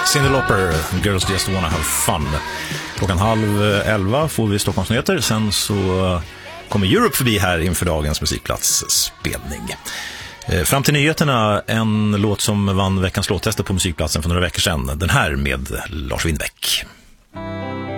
Cyndi Lauper, Girls Just Wanna Have Fun. 10:30 får vi Stockholmsnyheter. Sen så kommer Europe förbi här inför dagens musikplatsspelning. Fram till nyheterna, en låt som vann veckans låttester på musikplatsen för några veckor sedan. Den här med Lars Winnerbäck.